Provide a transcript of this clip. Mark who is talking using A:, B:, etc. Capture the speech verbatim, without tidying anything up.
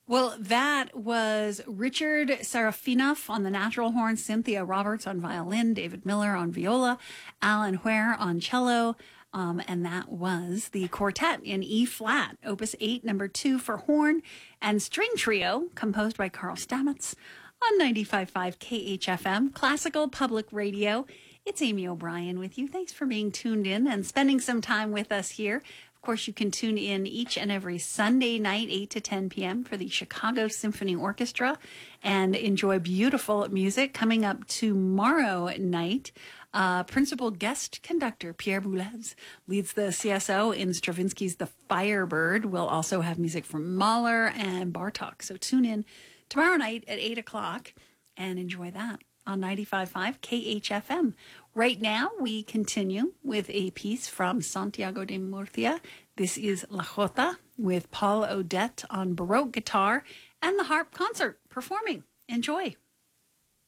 A: Well, that was Richard Serafinov on the natural horn, Cynthia Roberts on violin, David Miller on viola, Alan Ware on cello, um, and that was the quartet in E flat, Opus eight, number two for horn, and string trio composed by Carl Stamets on ninety-five point five K H F M, Classical Public Radio. It's Amy O'Brien with you. Thanks for being tuned in and spending some time with us here. Of course, you can tune in each and every Sunday night, eight to ten p.m. for the Chicago Symphony Orchestra and enjoy beautiful music. Coming up tomorrow night, uh, principal guest conductor Pierre Boulez leads the C S O in Stravinsky's The Firebird. We'll also have music from Mahler and Bartok. So tune in tomorrow night at eight o'clock and enjoy that on ninety-five point five K H F M. Right now, we continue with a piece from Santiago de Murcia. This is La Jota with Paul Odette on Baroque guitar and the harp concert performing. Enjoy.